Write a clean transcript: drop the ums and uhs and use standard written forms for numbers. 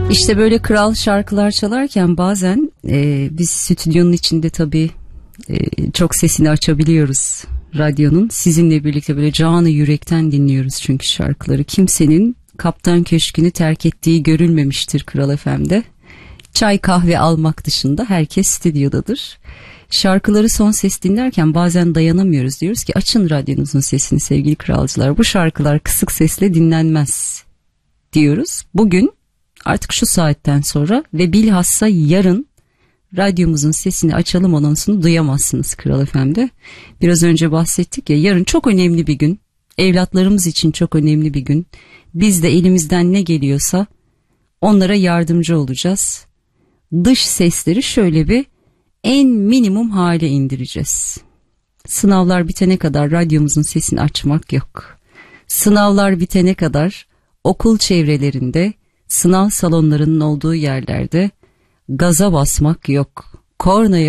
İşte böyle kral şarkılar çalarken bazen biz stüdyonun içinde tabii çok sesini açabiliyoruz radyonun. Sizinle birlikte böyle canı yürekten dinliyoruz çünkü şarkıları. Kimsenin Kaptan Köşkü'nü terk ettiği görülmemiştir Kral FM'de. Çay kahve almak dışında herkes stüdyodadır. Şarkıları son ses dinlerken bazen dayanamıyoruz. Diyoruz ki açın radyonuzun sesini sevgili kralcılar. Bu şarkılar kısık sesle dinlenmez diyoruz. Bugün artık şu saatten sonra ve bilhassa yarın radyomuzun sesini açalım anonsunu duyamazsınız Kral FM'de. Biraz önce bahsettik ya, yarın çok önemli bir gün. Evlatlarımız için çok önemli bir gün. Biz de elimizden ne geliyorsa onlara yardımcı olacağız. Dış sesleri şöyle bir en minimum hale indireceğiz. Sınavlar bitene kadar radyomuzun sesini açmak yok. Sınavlar bitene kadar okul çevrelerinde, sınav salonlarının olduğu yerlerde gaza basmak yok. Kornaya